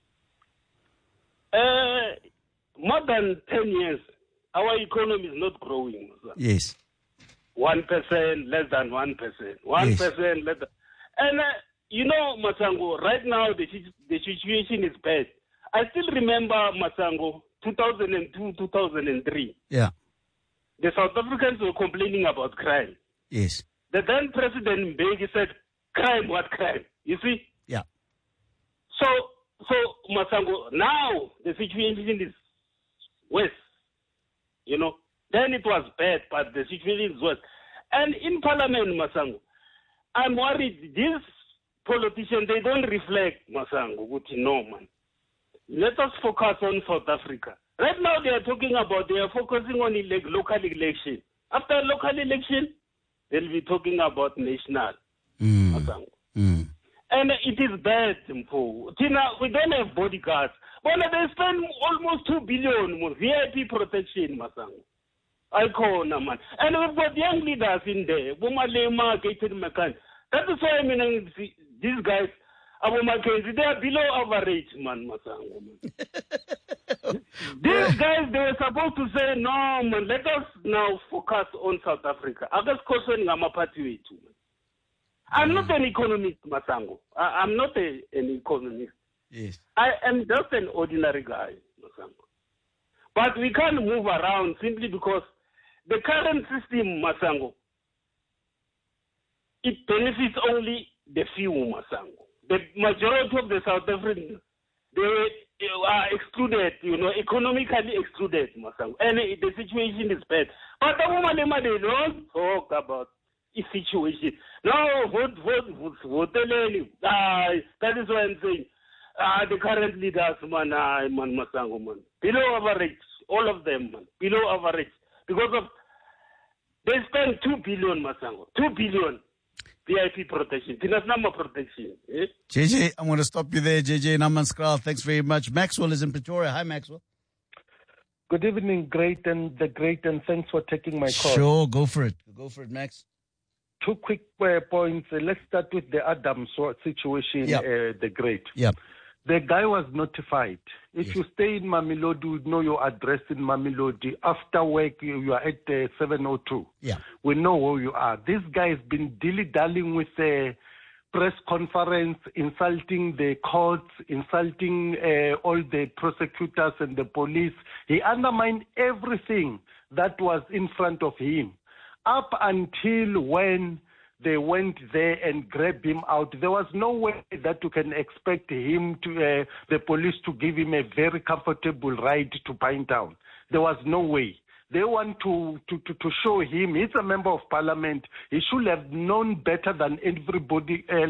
Uh, more than ten years, our economy is not growing. Yes. One percent, less than one percent. One Yes. percent, less than. And uh, you know, Masango, right now the si- the situation is bad. I still remember Masango, two thousand two, two thousand three. Yeah. The South Africans were complaining about crime. Yes. The then President Mbeki said, "Crime, what crime?" You see. Yeah. So. So, Masango, now the situation is worse. You know, then it was bad, but the situation is worse. And in Parliament, Masango, I'm worried these politicians, they don't reflect, Masango, what you know, man. Let us focus on South Africa. Right now, they are talking about, they are focusing on ele- local election. After local election, they'll be talking about national, mm. Masango. Mm. And it is bad, Mpo. Tina, we don't have bodyguards. Well, they spend almost two billion on V I P protection, Masango. I call them, man. And we've got young leaders in there. Bumalema, Gated McCann. That is why I mean, these guys, Abu Mackenzie, they are below average, man, Masango. Man. These guys, they were supposed to say, no, man, let us now focus on South Africa. I just question Ngamapati too, man. I'm not an economist, Masango. I, I'm not a, an economist. Yes. I am just an ordinary guy, Masango. But we can't move around simply because the current system, Masango, it benefits only the few, Masango. The majority of the South Africans, they are excluded, you know, economically excluded, Masango. And the situation is bad. But the woman, they don't talk about situation. No, vote, vote, vote, vote. Uh, that is why I'm saying uh, the current leaders, man, uh, man, Masango, man, below average, all of them, man, below average, because of they spend two billion, Masango, two billion V I P protection, Tinas number protection. Eh? J J, I'm going to stop you there, J J Namanskral. Thanks very much. Maxwell is in Pretoria. Hi, Maxwell. Good evening, great and the great, and thanks for taking my call. Sure, go for it. Go for it, Max. Two quick uh, points. Uh, let's start with the Adams situation, Yep. uh, the great. Yep. The guy was notified. If you stay in Mamelodi, you know your address in Mamelodi. After work, you, you are at uh, seven oh two. Yeah. We know where you are. This guy has been dilly-dallying with the press conference, insulting the courts, insulting uh, all the prosecutors and the police. He undermined everything that was in front of him. Up until when they went there and grabbed him out, there was no way that you can expect him to, uh, the police to give him a very comfortable ride to Pinetown. There was no way. They want to, to, to, to show him, he's a member of parliament. He should have known better than everybody else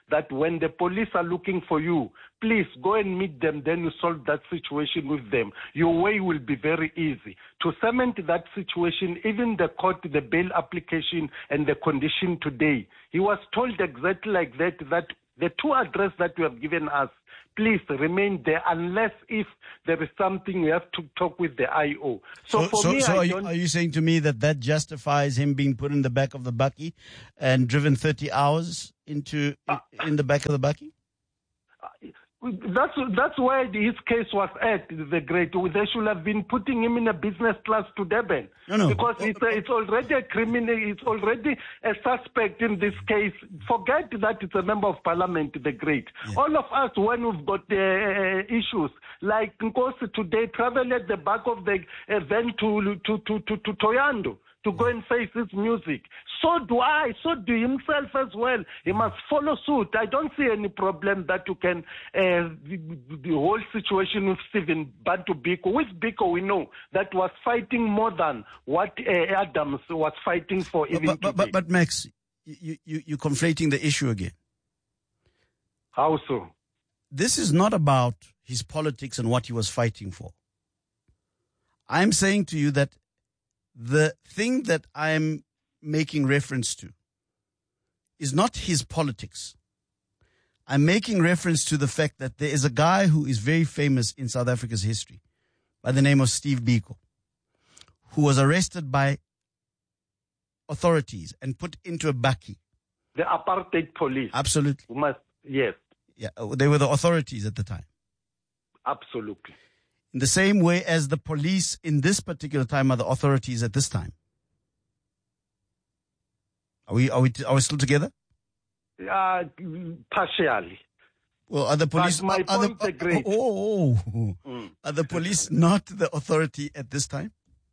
that when the police are looking for you, please go and meet them, then you solve that situation with them. Your way will be very easy. To cement that situation, even the court, the bail application and the condition today, he was told exactly like that, that the two address that you have given us, please remain there unless if there is something you have to talk with the I O. So, So, for so, me, so I are, you, don't... are you saying to me that that justifies him being put in the back of the bucky and driven thirty hours into in the back of the bucky? That's that's where his case was at, the great. They should have been putting him in a business class to Durban. No, no. Because it's, a, it's already a criminal, it's already a suspect in this case. Forget that it's a member of parliament, the great. Yeah. All of us, when we've got uh, issues, like Nkosi today, travel at the back of the event to, to, to, to, to Toyando to go and face his music. So do I, so do himself as well. He must follow suit. I don't see any problem that you can, uh, the, the whole situation with Stephen Bantu Biko. With Biko, we know that was fighting more than what uh, Adams was fighting for. But, but, but, but, but Max, you, you, you're conflating the issue again. How so? This is not about his politics and what he was fighting for. I'm saying to you that the thing that I'm making reference to is not his politics. I'm making reference to the fact that there is a guy who is very famous in South Africa's history by the name of Steve Biko, who was arrested by authorities and put into a bakkie. The apartheid police. Absolutely. We must, yes. Yeah, they were the authorities at the time. Absolutely. In the same way as the police in this particular time are the authorities at this time. Are we, are we, are we still together? Uh, partially. Well, are the police, but my are, point the, are great. Oh, oh, oh. Mm. Are the police not the authority at this time?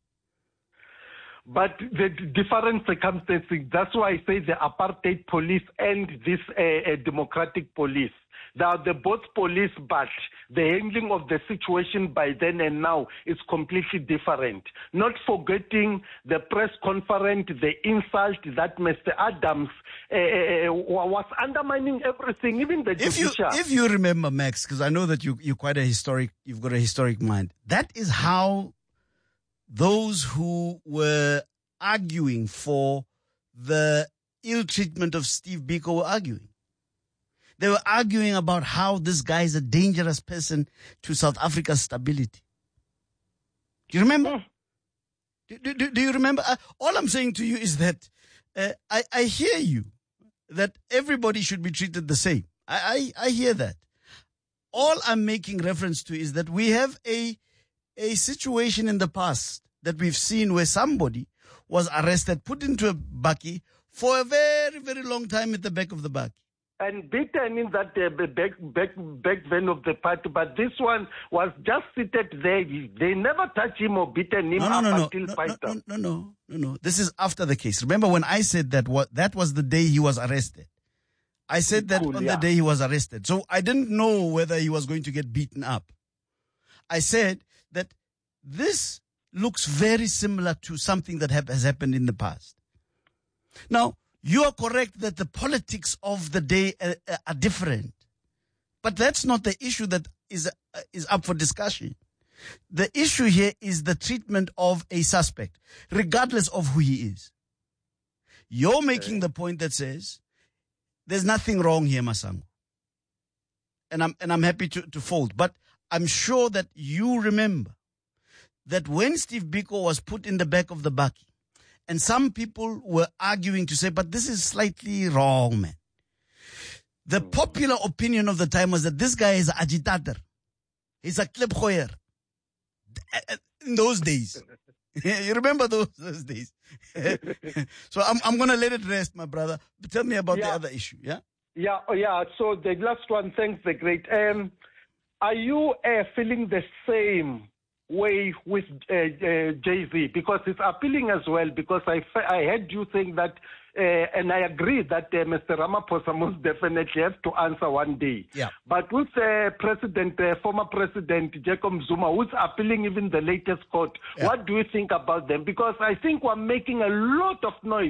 But the different circumstances, that's why I say the apartheid police and this uh, uh, democratic police. They are the both police, but the handling of the situation by then and now is completely different. Not forgetting the press conference, the insult that Mister Adams uh, was undermining everything, even the if you, judicial. If you remember, Max, because I know that you, you're quite a historic, you've got a historic mind. That is how those who were arguing for the ill treatment of Steve Biko were arguing. They were arguing about how this guy is a dangerous person to South Africa's stability. Do you remember? Do, do, do you remember? Uh, all I'm saying to you is that uh, I, I hear you, that everybody should be treated the same. I, I, I hear that. All I'm making reference to is that we have a, a situation in the past that we've seen where somebody was arrested, put into a bakkie for a very, very long time at the back of the bakkie. And beaten in that uh, back, back, back vein of the party, but this one was just seated there. They never touched him or beaten him no, no, up no, no, until no, fight no, no, no, no, no. This is after the case. Remember when I said that what that was the day he was arrested? I said that cool, on yeah. the day he was arrested. So I didn't know whether he was going to get beaten up. I said that this looks very similar to something that have, has happened in the past. Now, you are correct that the politics of the day uh, uh, are different. But that's not the issue that is uh, is up for discussion. The issue here is the treatment of a suspect, regardless of who he is. You're making the point that says there's nothing wrong here, Masango. And I'm and I'm happy to, to fold. But I'm sure that you remember that when Steve Biko was put in the back of the bakkie, and some people were arguing to say, but this is slightly wrong, man. The popular opinion of the time was that this guy is an agitator. He's a klipgoyer. In those days. You remember those, those days? So I'm I'm going to let it rest, my brother. Tell me about yeah. the other issue, yeah? Yeah, oh, yeah. So the last one, thanks, the great. Um, are you uh, feeling the same way with uh, uh, Jay-Z? Because it's appealing as well, because I, I heard you saying that, uh, and I agree that uh, Mister Ramaphosa most definitely has to answer one day. Yeah. But with uh, President, uh, former President Jacob Zuma, who's appealing even the latest court, yeah. what do you think about them? Because I think we're making a lot of noise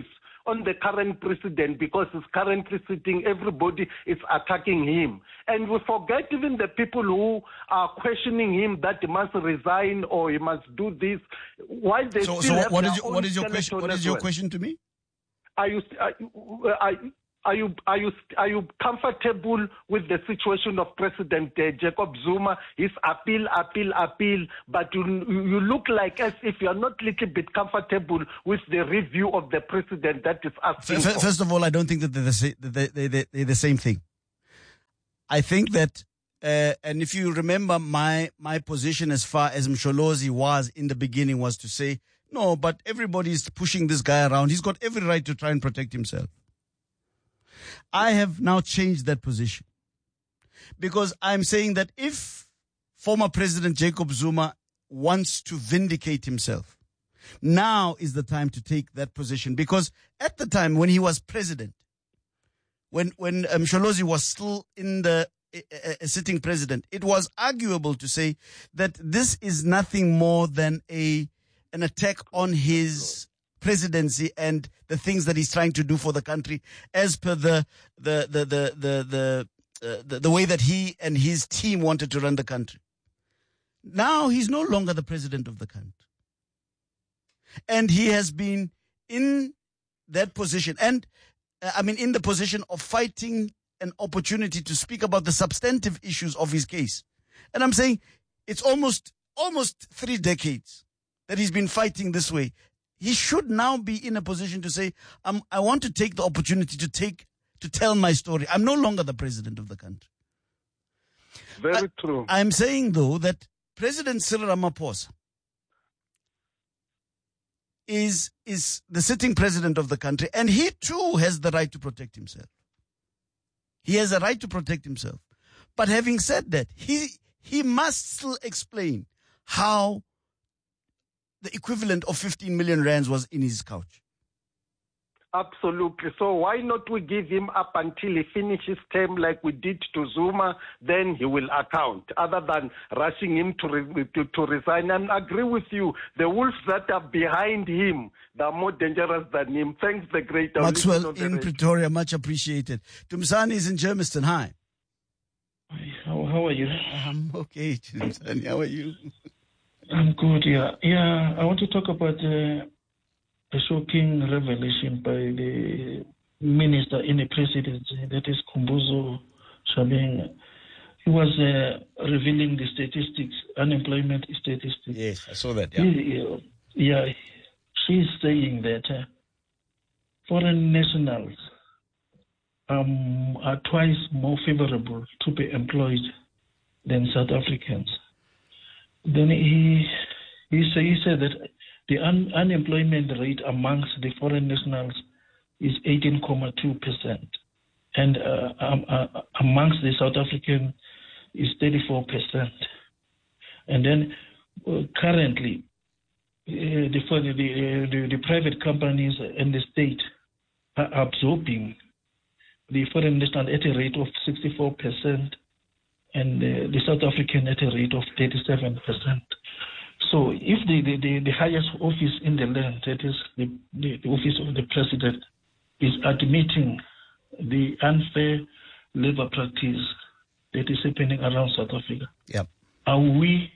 on the current president because he's currently sitting, everybody is attacking him. And we forget even the people who are questioning him that he must resign or he must do this. Why they so, still so have what their is your, what is your question? What is your question to me? Are you are, are, are you are you are you comfortable with the situation of President uh, Jacob Zuma? His appeal, appeal, appeal, but you, you look like as if you are not a little bit comfortable with the review of the president that is asking. F- first of all, I don't think that they're the, sa- they, they, they, they're the same thing. I think that, uh, and if you remember, my my position as far as Msholozi was in the beginning was to say, no, but everybody's pushing this guy around. He's got every right to try and protect himself. I have now changed that position because I'm saying that if former President Jacob Zuma wants to vindicate himself, now is the time to take that position. Because at the time when he was president, when when um, Msholozi was still in the uh, uh, sitting president, it was arguable to say that this is nothing more than a an attack on his presidency and the things that he's trying to do for the country, as per the the the the the the, uh, the, the way that he and his team wanted to run the country. Now he's no longer the president of the country, and he has been in that position, and uh, I mean in the position of fighting an opportunity to speak about the substantive issues of his case. And I'm saying it's almost almost three decades that he's been fighting this way. He should now be in a position to say, um, I want to take the opportunity to take, to tell my story. I'm no longer the president of the country. Very I, true. I'm saying, though, that President Cyril Ramaphosa is, is the sitting president of the country, and he too has the right to protect himself. He has a right to protect himself. But having said that, he, he must still explain how the equivalent of fifteen million rands was in his couch. Absolutely. So why not we give him up until he finishes term like we did to Zuma, then he will account, other than rushing him to, re- to, to resign. And I agree with you, the wolves that are behind him, they are more dangerous than him. Thanks, the great Maxwell in Pretoria, much appreciated. Tumsani is in Germiston. Hi. How, how are you? I'm okay, Tumsani. How are you? I'm good, yeah. Yeah, I want to talk about uh, a shocking revelation by the minister in the presidency, that is Khumbudzo Ntshavheni. He was uh, revealing the statistics, unemployment statistics. Yes, I saw that, yeah. He, uh, yeah, she's saying that uh, foreign nationals um, are twice more favorable to be employed than South Africans. Then he he, say, he said that the un, unemployment rate amongst the foreign nationals is eighteen point two percent, and uh, um, uh, amongst the South African is thirty-four percent. And then uh, currently, uh, the, the, the, the private companies and the state are absorbing the foreign national at a rate of sixty-four percent. And uh, the South African at a rate of thirty-seven percent. So if the, the, the, the highest office in the land, that is the, the, the office of the president, is admitting the unfair labor practice that is happening around South Africa, yep. are we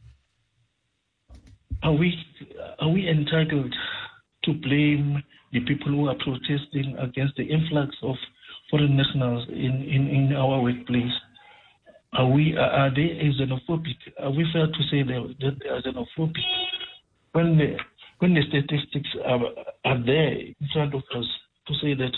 are we are we entitled to blame the people who are protesting against the influx of foreign nationals in, in, in our workplace? Are we are they xenophobic? Are we fair to say that, that they are xenophobic when the when the statistics are are there in front of us to say that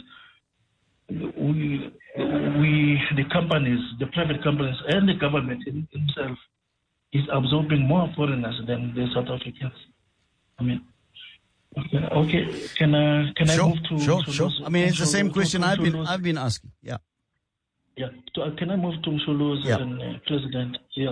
we we the companies, the private companies, and the government itself is absorbing more foreigners than the South Africans? I mean, okay, okay. can I can sure, I move to sure, to sure? those, I mean, it's the same to, question to, I've been those, I've been asking. Yeah. Yeah. So, uh, can I move to Msholozi yeah. and uh, President? Yeah.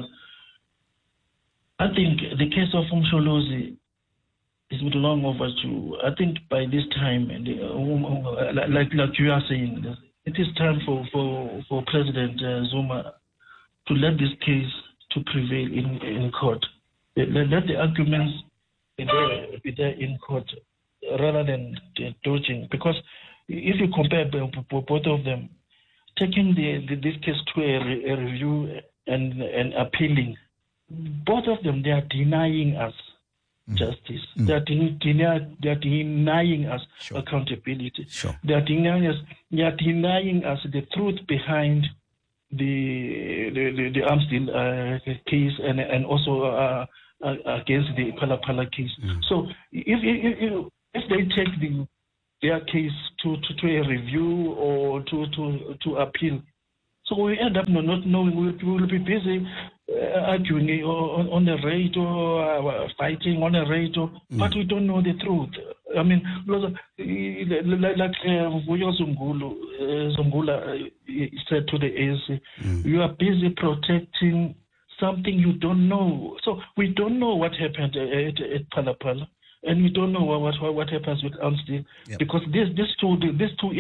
I think the case of Msholozi is long overdue. I think by this time, the, uh, like like you are saying, it is time for for for President uh, Zuma to let this case to prevail in in court. Let, let the arguments be there, be there in court. rather than dodging. Because if you compare both of them, taking the, the, this case to a, re, a review and, and appealing, both of them, they are denying us mm. justice. Mm. They, are de- deny, they are denying us sure. accountability. Sure. They are denying us. They are denying us the truth behind the the, the, the arms deal uh, case and and also uh, uh, against the Phala Phala case. Mm. So if if, if they take the their case to, to, to a review or to, to, to appeal. So we end up not knowing, we will be busy uh, arguing on, on the radio, uh, fighting on the radio, mm. but we don't know the truth. I mean, like, like uh, Vuyo Zungulu, uh, Zungula uh, said to the A N C, mm. you are busy protecting something you don't know. So we don't know what happened at, at Phala Phala. And we don't know what what, what happens with Armsdale yep. because this this two these two